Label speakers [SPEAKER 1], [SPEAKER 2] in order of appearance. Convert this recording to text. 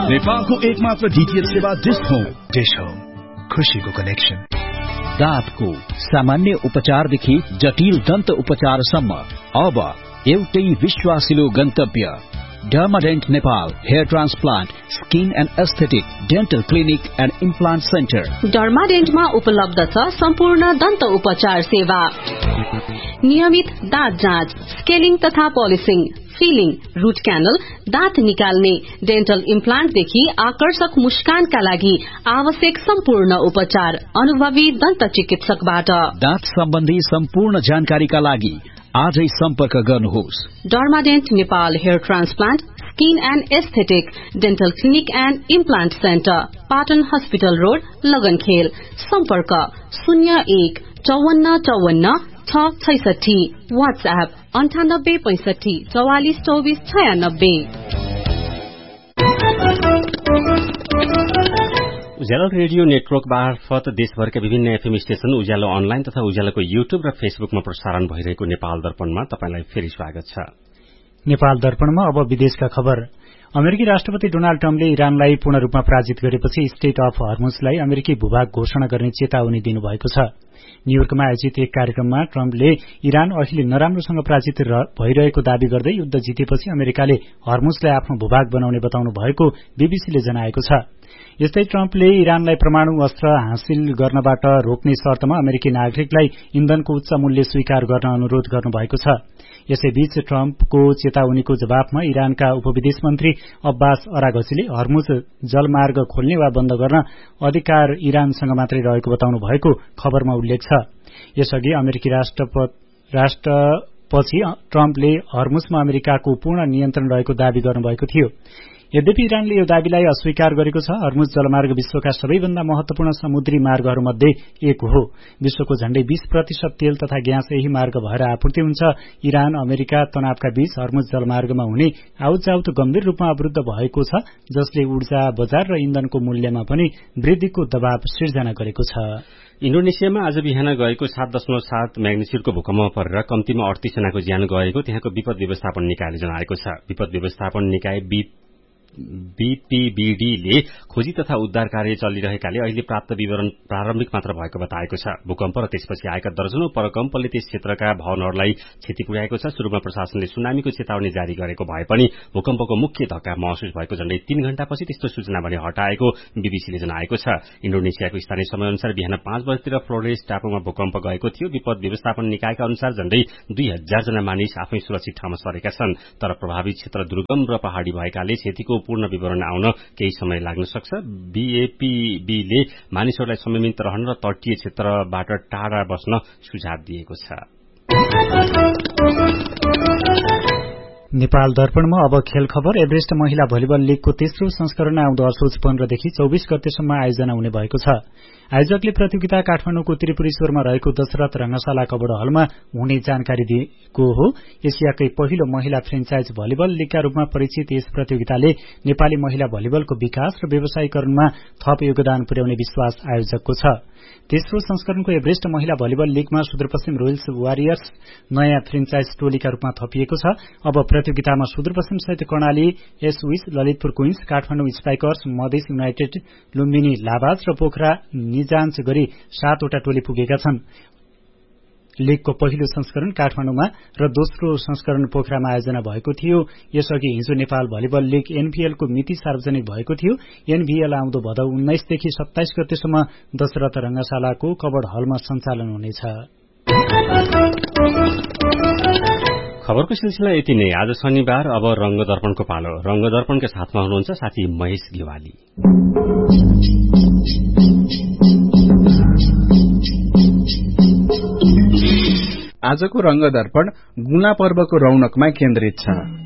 [SPEAKER 1] नेपालको एकमात्र डीटीएच सेवा डिश होम।
[SPEAKER 2] खुशीको कनेक्सन।
[SPEAKER 3] दाँतको सामान्य उपचारदेखि जटिल दन्त उपचारसम्म अब एउटै विश्वासिलो गन्तव्य डर्माडेन्ट Nepal hair transplant skin and aesthetic dental clinic and implant centre.
[SPEAKER 4] डर्माडेन्टमा उपलब्ध छ सम्पूर्ण दन्त उपचार सेवा, नियमित दाँत जाँच, स्केलिङ तथा पोलिसिङ, फिलिङ, रूट क्यानल, दाँत निकाल्ने, डेन्टल इम्प्लान्टदेखि आकर्षक मुस्कानका लागि आवश्यक सम्पूर्ण उपचार अनुभवी दन्त चिकित्सकबाट।
[SPEAKER 3] दाँत सम्बन्धी सम्पूर्ण जानकारीका लागि आजै सम्पर्क गर्नुहोस्।
[SPEAKER 4] डर्माडेन्ट Nepal hair transplant skin and aesthetic dental clinic and implant centre, Patan hospital road, लगनखेल। सम्पर्क 015454 व्हाट्सएप 9865 4424 96।
[SPEAKER 5] उज्यालो रेडियो नेटवर्क मार्फत देशभरका विभिन्न एफएम स्टेशन, उज्यालो अनलाइन तथा उज्यालोको युट्युब र फेसबुकमा प्रसारण भइरहेको नेपाल दर्पणमा तपाईलाई फेरि स्वागत छ।
[SPEAKER 2] नेपाल दर्पणमा अब विदेशका खबर। अमेरिकी राष्ट्रपति डोनाल्ड ट्रम्पले इरानलाई पूर्ण रूपमा पराजित गरेपछि स्टेट अफ हर्मुजलाई अमेरिकी भूभाग घोषणा गर्ने चेतावनी दिनुभएको छ। न्यूयोर्कमा आयोजित एक कार्यक्रममा ट्रम्पले इरान अहिले नराम्रोसँग पराजित भइरहेको दावी गर्दै युद्ध जितेपछि अमेरिकाले हर्मुजलाई आफ्नो भूभाग बनाउने बताउनु भएको बीबीसीले जनाएको छ। यस्तै ट्रम्पले इरानलाई परमाणु अस्त्र हासिल गर्नबाट रोक्ने शर्तमा अमेरिकी नागरिकलाई इन्धनको उच्च मूल्य स्वीकार गर्न अनुरोध गर्नुभएको छ। यसैबीच ट्रम्पको चेतावनीको जवाफमा इरानका उपविदेश मन्त्री अब्बास अराघचीले हर्मुज जलमार्ग खोल्ने वा बन्द गर्न अधिकार इरानसँग मात्रै रहेको बताउनु भएको खबरमा उल्लेख छ। यसअघि अमेरिकी राष्ट्रपछि ट्रम्पले हर्मुजमा अमेरिकाको पूर्ण नियन्त्रण रहेको दावी गर्नुभएको थियो। यद्यपि इरानले यो दावीलाई अस्वीकार गरेको छ। हर्मुज जलमार्ग विश्वका सबैभन्दा महत्वपूर्ण समुद्री मार्गहरूमध्ये एक हो। विश्वको झण्डै 20% तेल तथा ग्यास यही मार्ग भएर आपूर्ति हुन्छ। इरान अमेरिका तनावका बीच हर्मुज जलमार्गमा हुने आउटजाउट गम्भीर रूपमा अवरुद्ध भएको छ, जसले ऊर्जा बजार र इन्धनको मूल्यमा पनि वृद्धिको दबाव सिर्जना गरेको छ।
[SPEAKER 5] इन्डोनेसियामा आज बिहान गएको 7.7 म्याग्निच्युडको भूकम्पमा परेर कम्तीमा 38 जनाको ज्यान गएको त्यहाँको विपद व्यवस्थापन निकायले जनाएको छ। विपद व्यवस्थापन निकाय बीपीबीडीले खोजी तथा उद्धार कार्य चलिरहेकाले अहिले प्राप्त विवरण प्रारम्भिक मात्र भएको बताएको छ। भूकम्प र त्यसपछि आएका दर्जनौं प्रकम्पले त्यस क्षेत्रका भवनहरूलाई क्षति पुर्याएको छ। सुरुमा प्रशासनले सुनामीको चेतावनी जारी गरेको भए पनि भूकम्पको मुख्य धक्का महसुस भएको झण्डै 3 घण्टापछि त्यस्तो सूचना भने हटाएको बीबीसीले जनाएको छ। इन्डोनेसियाको स्थानीय समयअनुसार बिहान 5 बजेतिर फ्लोरेस टापुमा भूकम्प गएको थियो। विपद व्यवस्थापन निकायका अनुसार झण्डै 2000 जना मानिस आफै सुरक्षित ठाउँमा सरेका छन्, तर प्रभावित क्षेत्र दुर्गम र पहाड़ी भएकाले क्षतिको पूर्ण विवरण आउन केही समय लाग्न सक्छ। बीएपीबीले मानिसहरूलाई संयमित रहन र तटीय क्षेत्रबाट टाढा बस्न सुझाव दिएको छ।
[SPEAKER 2] नेपाल दर्पणमा अब खेल खबर। एभरेस्ट महिला भलिबल लीगको तेस्रो संस्करण आउँदो असोज 15 देखि 24 गतेसम्म आयोजना हुने भएको छ। आयोजकले प्रतियोगिता काठमाडौँको त्रिपुरेश्वरमा रहेको दशरथ रंगशाला कबड्डी हलमा हुने जानकारी दिएको हो। एसियाकै पहिलो महिला फ्रेन्चाइज भलिबल लीगका रूपमा परिचित यस प्रतियोगिताले नेपाली महिला भलिबलको विकास र व्यवसायीकरणमा थप योगदान पुर्याउने विश्वास आयोजकको छ। तेस्रो संस्करणको एभरेस्ट महिला भलिबल लीगमा सुदूरपश्चिम रोयल्स वारियर्स नयाँ फ्रेन्चाइज टोलीका रूपमा थपिएको छ। अब प्रतियोगितामा सुदूरपश्चिम सहित Karnali एसविस, Lalitpur queens, Kathmandu Spikers, Madhes United, Lumbini लाभाज र पोखरा निजान्च गरी 7 वटा टोली पुगेका छन्। लीगको पहिलो संस्करण काठमाडौँमा र दोस्रो संस्करण पोखरामा आयोजना भएको थियो। यसअघि हिजो नेपाल भलिबल लीग एनभीएलको मिति सार्वजनिक भएको थियो। एनभीएल आउँदो भदौ 19 देखि 27 गतेसम्म दशरथ रंगशालाको कबड्डी हलमा सञ्चालन हुनेछ।
[SPEAKER 5] खबरको सिलसिला यति नै। आज शनिबार, अब रंग दर्पणको पालो। रंग दर्पणका साथमा हुनुहुन्छ साथी महेश गेवाली।
[SPEAKER 6] आजको रंग दर्पण गुना पर्वको रौनकमा केन्द्रित छ।